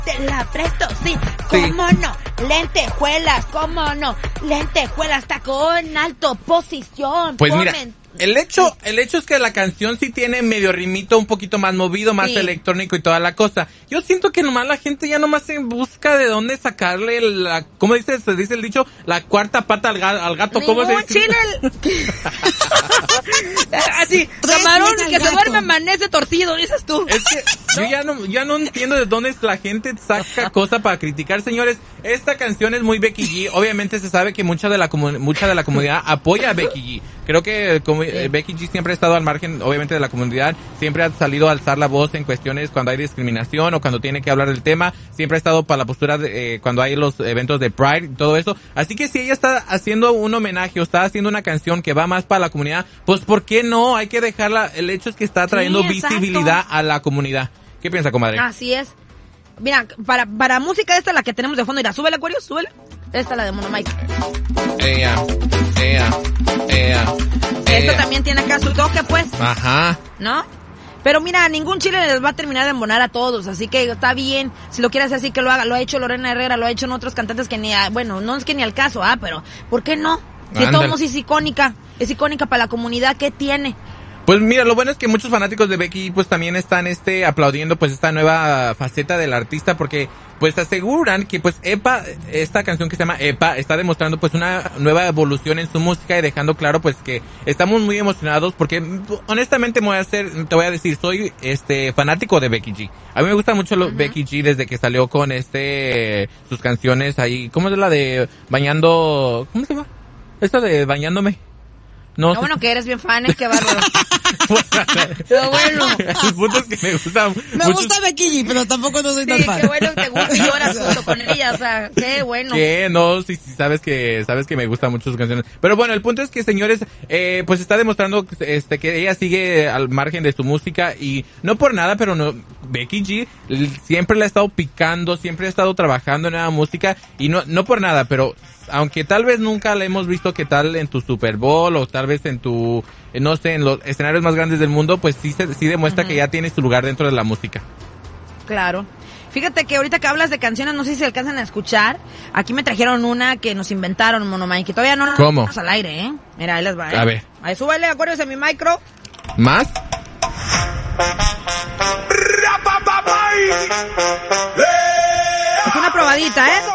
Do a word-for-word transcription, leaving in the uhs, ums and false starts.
te la presto, sí, cómo Sí. no, lentejuelas, cómo no, lentejuelas, tacón, alto, posición, Pues mira, pomen- el hecho, el hecho es que la canción sí tiene medio ritmito un poquito más movido, más Sí. electrónico y toda la cosa. Yo siento que nomás la gente ya nomás se busca de dónde sacarle la, ¿cómo dice, se dice el dicho? La cuarta pata al, ga- al gato, ¿cómo se Ningún dice? chile. Así, camarón pies al que se gato. duerme amanece torcido, dices tú. Es que yo ya no, ya no entiendo de dónde la gente saca cosas para criticar, señores. Esta canción es muy Becky G. Obviamente se sabe que mucha de la comu- mucha de la comunidad apoya a Becky G. Creo que como, eh, Becky G siempre ha estado al margen, obviamente, de la comunidad. Siempre ha salido a alzar la voz en cuestiones cuando hay discriminación o cuando tiene que hablar del tema. Siempre ha estado para la postura de, eh, cuando hay los eventos de Pride y todo eso. Así que si ella está haciendo un homenaje o está haciendo una canción que va más para la comunidad, pues ¿por qué no? Hay que dejarla. El hecho es que está trayendo Sí, exacto. visibilidad a la comunidad. ¿Qué piensa, comadre? Así es. Mira, para, para música esta la que tenemos de fondo, mira, súbele, Aquarius, súbele. Esta es la de Mono Mike. Ea, ea, ea, Esto ea. también tiene acá su toque, pues, Ajá. ¿no? Pero mira, ningún chile les va a terminar de embonar a todos, así que está bien. Si lo quieres así que lo haga, lo ha hecho Lorena Herrera, lo ha hecho en otros cantantes que ni, a, bueno, no es que ni al caso, ah, pero ¿por qué no? Si Ándale. todos es icónica, es icónica para la comunidad, ¿qué tiene? Pues mira, lo bueno es que muchos fanáticos de Becky pues también están este aplaudiendo pues esta nueva faceta del artista porque pues aseguran que pues Epa, esta canción que se llama Epa, está demostrando pues una nueva evolución en su música y dejando claro pues que estamos muy emocionados porque honestamente me voy a hacer, te voy a decir, soy este fanático de Becky G. A mí me gusta mucho lo, uh-huh. Becky G desde que salió con este sus canciones ahí, ¿cómo es la de bañando? ¿Cómo se llama? Esta de bañándome. No, Lo bueno que eres bien fan, es que bárbaro. Pero bueno. El punto es que me gusta Me muchos... gusta Becky G, pero tampoco no soy tan Sí, fan. qué bueno que te gusta y lloras junto con ella, o sea, qué bueno. Que no, sí, sí, sabes que sabes que me gustan mucho sus canciones. Pero bueno, el punto es que, señores, eh, pues está demostrando este que ella sigue al margen de su música y no por nada, pero no, Becky G siempre la ha estado picando, siempre ha estado trabajando en nueva música y no no por nada, pero aunque tal vez nunca la hemos visto que tal en tu Super Bowl o tal vez en tu, no sé, en los escenarios más grandes del mundo, pues sí se, sí demuestra uh-huh. que ya tiene su lugar dentro de la música. Claro. Fíjate que ahorita que hablas de canciones, no sé si se alcanzan a escuchar. Aquí me trajeron una que nos inventaron, Mono Mike, que todavía no la ¿Cómo? al aire, ¿eh? Mira, ahí les va, ¿eh? A ver. Ahí súbale, acuérdense mi micro. ¿Más? Es una probadita, ¿eh?